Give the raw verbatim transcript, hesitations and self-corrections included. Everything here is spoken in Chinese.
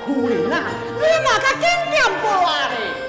夫人啊，你嘛较紧点报啊咧！